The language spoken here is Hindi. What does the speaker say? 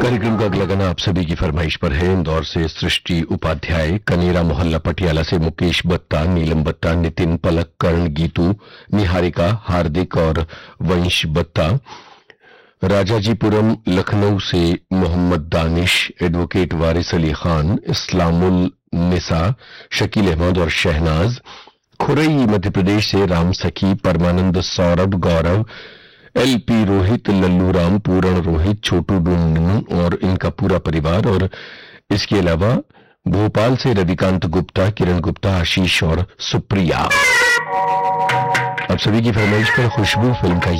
कार्यक्रम का अगला गाना आप सभी की फरमाइश पर है। इंदौर से सृष्टि उपाध्याय, कनेरा मोहल्ला पटियाला से मुकेश बत्ता, नीलम बत्ता, नितिन, पलक, कर्ण, गीतू, निहारिका, हार्दिक और वंश बत्ता, राजाजीपुरम लखनऊ से मोहम्मद दानिश, एडवोकेट वारिस अली खान, इस्लामुल निसा, शकील अहमद और शहनाज, खुरई मध्य प्रदेश से राम सखी, परमानंद, सौरभ, गौरव, एलपी रोहित, लल्लू राम, पूरण रोहित, छोटू डुंडन और इनका पूरा परिवार, और इसके अलावा भोपाल से रविकांत गुप्ता, किरण गुप्ता, आशीष और सुप्रिया। आप सभी की फरमाइश पर खुशबू फिल्म का